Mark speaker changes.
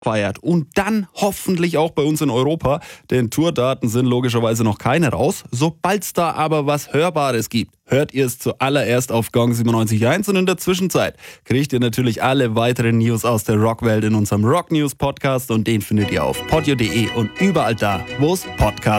Speaker 1: feiert. Und dann hoffentlich auch bei uns in Europa, denn Tourdaten sind logischerweise noch keine raus. Sobald es da aber was Hörbares gibt, hört ihr es zuallererst auf Gong 97.1 und in der Zwischenzeit kriegt ihr natürlich alle weiteren News aus der Rockwelt in unserem Rock News Podcast und den findet ihr auf podio.de und überall da, wo es Podcasts